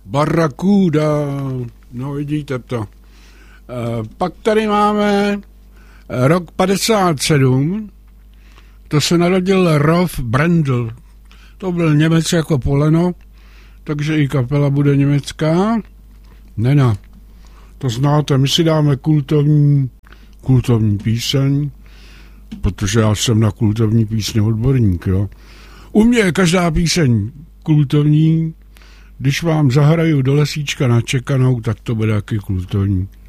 Barracuda, no vidíte to. Pak tady máme rok 57, to se narodil Rolf Brendel. To byl Němec jako poleno, takže i kapela bude německá. Nena, to znáte, my si dáme kultovní píseň, protože já jsem na kultovní písně odborník, jo. U mě je každá píseň kultovní, když vám zahraju Do lesíčka na čekanou, tak to bude taky kultovní.